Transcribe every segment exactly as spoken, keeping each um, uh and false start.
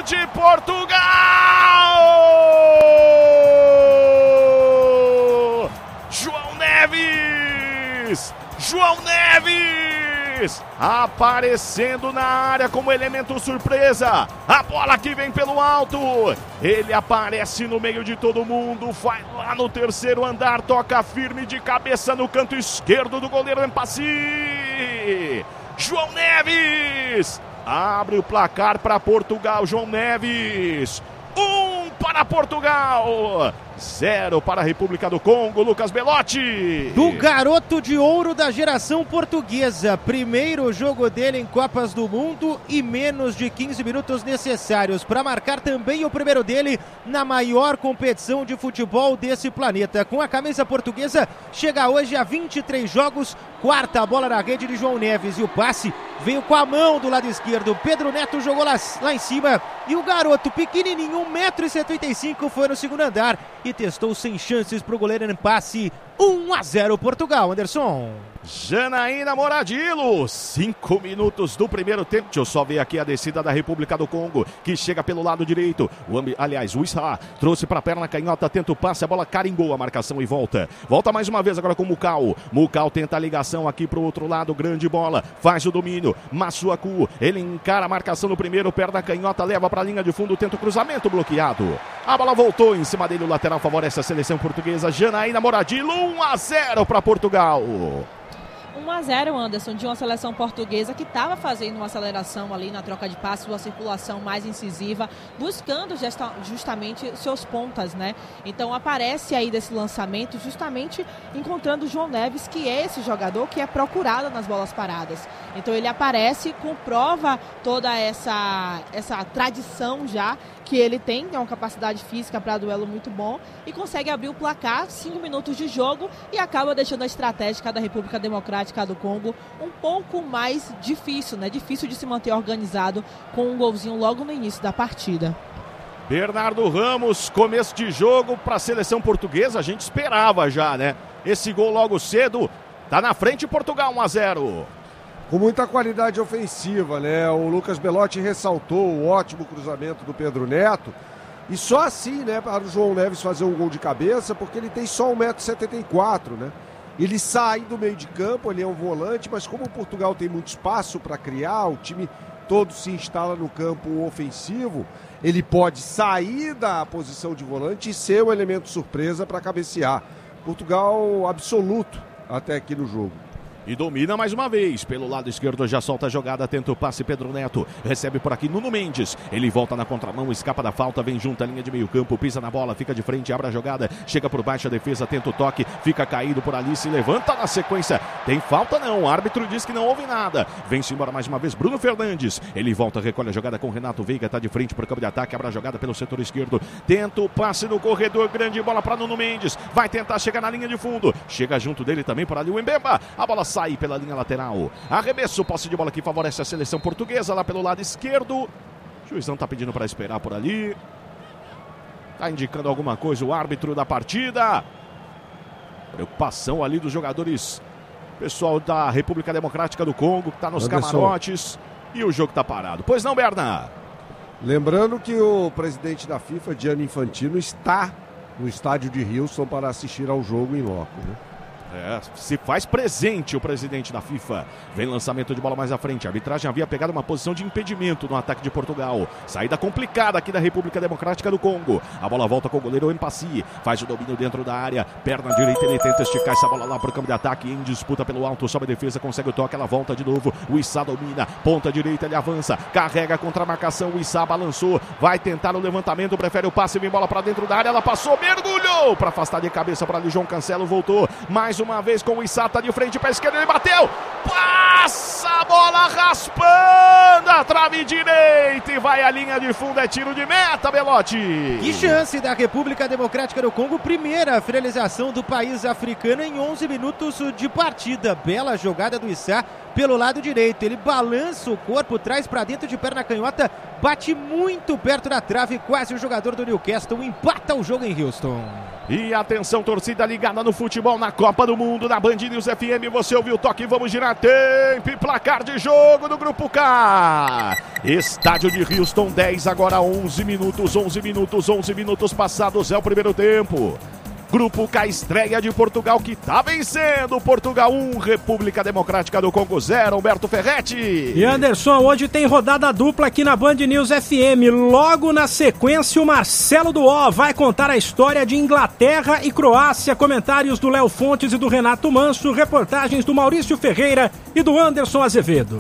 de Portugal! João Neves! João Neves! Aparecendo na área como elemento surpresa. A bola que vem pelo alto. Ele aparece no meio de todo mundo. Vai lá no terceiro andar. Toca firme de cabeça no canto esquerdo do goleiro Empassi. João Neves abre o placar para Portugal. João Neves. Um para Portugal. Zero para a República do Congo. Lucas Belotti. Do garoto de ouro da geração portuguesa. Primeiro jogo dele em Copas do Mundo e menos de quinze minutos necessários para marcar também o primeiro dele na maior competição de futebol desse planeta. Com a camisa portuguesa, chega hoje a vinte e três jogos. Quarta bola na rede de João Neves. E o passe veio com a mão do lado esquerdo. Pedro Neto jogou lá, lá em cima. E o garoto pequenininho, um metro e setenta e cinco, foi no segundo andar e testou sem chances para o goleiro Empassi. um a zero Portugal, Anderson. Janaína Moradilo, cinco minutos do primeiro tempo. Deixa eu só ver aqui a descida da República do Congo, que chega pelo lado direito. O, aliás, o Issa trouxe para a perna canhota, tenta o passe, a bola carimbou a marcação e volta. Volta mais uma vez agora com o Mucal. Mucal tenta a ligação aqui para o outro lado, grande bola, faz o domínio. Massuaku, ele encara a marcação no primeiro, perna canhota, leva para a linha de fundo, tenta o cruzamento bloqueado. A bola voltou em cima dele, o lateral favorece a seleção portuguesa. Janaína Moradilo, um a zero para Portugal. um a zero, Anderson, de uma seleção portuguesa que estava fazendo uma aceleração ali na troca de passes, uma circulação mais incisiva, buscando gesta, justamente seus pontas, né? Então aparece aí desse lançamento justamente encontrando o João Neves, que é esse jogador que é procurado nas bolas paradas. Então ele aparece, comprova toda essa, essa tradição já que ele tem, é uma capacidade física para duelo muito bom e consegue abrir o placar, cinco minutos de jogo, e acaba deixando a estratégica da República Democrática do Congo um pouco mais difícil, né? Difícil de se manter organizado com um golzinho logo no início da partida. Bernardo Ramos, começo de jogo para a seleção portuguesa, a gente esperava já, né? Esse gol logo cedo, tá na frente Portugal, um a zero. Com muita qualidade ofensiva, né? O Lucas Belotti ressaltou o ótimo cruzamento do Pedro Neto. E só assim, né, para o João Neves fazer um gol de cabeça, porque ele tem só um metro e setenta e quatro, né? Ele sai do meio de campo, ele é um volante, mas como o Portugal tem muito espaço para criar, o time todo se instala no campo ofensivo, ele pode sair da posição de volante e ser um elemento surpresa para cabecear. Portugal absoluto até aqui no jogo. E domina mais uma vez, pelo lado esquerdo já solta a jogada, tenta o passe, Pedro Neto, recebe por aqui Nuno Mendes, ele volta na contramão, escapa da falta, vem junto à linha de meio campo, pisa na bola, fica de frente, abre a jogada, chega por baixo a defesa, tenta o toque, fica caído por ali, se levanta na sequência, tem falta não, o árbitro diz que não houve nada, vem-se embora mais uma vez Bruno Fernandes, ele volta, recolhe a jogada com Renato Veiga, tá de frente para o campo de ataque, abre a jogada pelo setor esquerdo, tenta o passe no corredor, grande bola para Nuno Mendes, vai tentar chegar na linha de fundo, chega junto dele também por ali o Mbemba, a bola sai pela linha lateral, arremesso, posse de bola que favorece a seleção portuguesa lá pelo lado esquerdo, o juizão tá pedindo para esperar por ali, tá indicando alguma coisa o árbitro da partida, preocupação ali dos jogadores, pessoal da República Democrática do Congo que tá nos Anderson. camarotes e o jogo tá parado, pois não, Berna? Lembrando que o presidente da FIFA, Gianni Infantino, está no estádio de Houston para assistir ao jogo em loco, né? É, se faz presente o presidente da FIFA. Vem lançamento de bola mais à frente. A arbitragem havia pegado uma posição de impedimento no ataque de Portugal. Saída complicada aqui da República Democrática do Congo. A bola volta com o goleiro Empassi. Faz o domínio dentro da área. Perna direita, ele tenta esticar essa bola lá para o campo de ataque. Em disputa pelo alto, sobe a defesa, consegue o toque. Ela volta de novo. O Issa domina. Ponta direita, ele avança. Carrega contra a marcação. O Issa balançou. Vai tentar o levantamento. Prefere o passe. Vem bola para dentro da área. Ela passou, mergulhou para afastar de cabeça para ali. João Cancelo voltou. Mais uma vez com o Issa, tá de frente para a esquerda, ele bateu, passa a bola raspando a trave direita e vai à linha de fundo, é tiro de meta, Belotti. Que chance da República Democrática do Congo, primeira finalização do país africano em onze minutos de partida, bela jogada do Issa, pelo lado direito. Ele balança o corpo, traz para dentro de perna canhota, bate muito perto da trave, quase o jogador do Newcastle empata o jogo em Houston. E atenção, torcida ligada no futebol na Copa do Mundo, na Band News F M. Você ouviu o toque, vamos girar tempo e placar de jogo do Grupo K. Estádio de Houston, dez, agora onze minutos, onze minutos, onze minutos passados, é o primeiro tempo. Grupo K, estreia de Portugal, que tá vencendo. Portugal um, República Democrática do Congo zero. Humberto Ferretti. E Anderson, hoje tem rodada dupla aqui na Band News F M. Logo na sequência, o Marcelo Duó vai contar a história de Inglaterra e Croácia. Comentários do Léo Fontes e do Renato Manso. Reportagens do Maurício Ferreira e do Anderson Azevedo.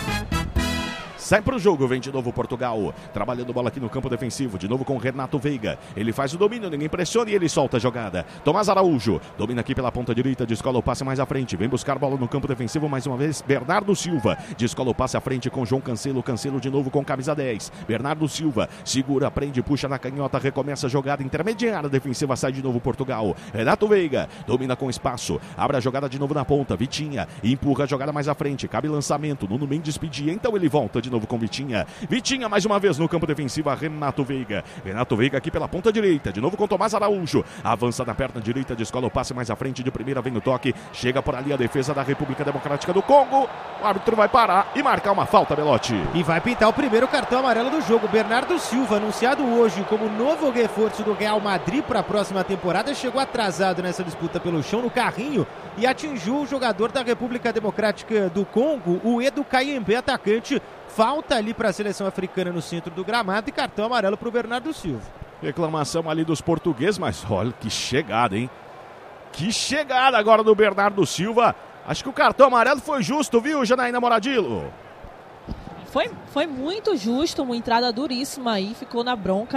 Sai pro jogo, vem de novo Portugal, trabalhando bola aqui no campo defensivo, de novo com Renato Veiga, ele faz o domínio, ninguém pressiona e ele solta a jogada. Tomás Araújo, domina aqui pela ponta direita, descola o passe mais à frente, vem buscar bola no campo defensivo mais uma vez, Bernardo Silva, descola o passe à frente com João Cancelo, Cancelo de novo com camisa dez, Bernardo Silva, segura, prende, puxa na canhota, recomeça a jogada intermediária defensiva, sai de novo Portugal, Renato Veiga, domina com espaço, abre a jogada de novo na ponta, Vitinha, empurra a jogada mais à frente, cabe lançamento, Nuno Mendes pedia, então ele volta de novo com Vitinha. Vitinha mais uma vez no campo defensivo, Renato Veiga. Renato Veiga aqui pela ponta direita, de novo com Tomás Araújo. Avança na perna direita, descola o passe mais à frente, de primeira vem o toque. Chega por ali a defesa da República Democrática do Congo. O árbitro vai parar e marcar uma falta, Belotti. E vai pintar o primeiro cartão amarelo do jogo. Bernardo Silva, anunciado hoje como novo reforço do Real Madrid para a próxima temporada, chegou atrasado nessa disputa pelo chão no carrinho e atingiu o jogador da República Democrática do Congo, o Edu Kayembe, atacante. Falta ali para a seleção africana no centro do gramado e cartão amarelo para o Bernardo Silva. Reclamação ali dos portugueses, mas olha que chegada, hein? Que chegada agora do Bernardo Silva. Acho que o cartão amarelo foi justo, viu, Janaína Moradillo? Foi, foi muito justo, uma entrada duríssima aí, ficou na bronca.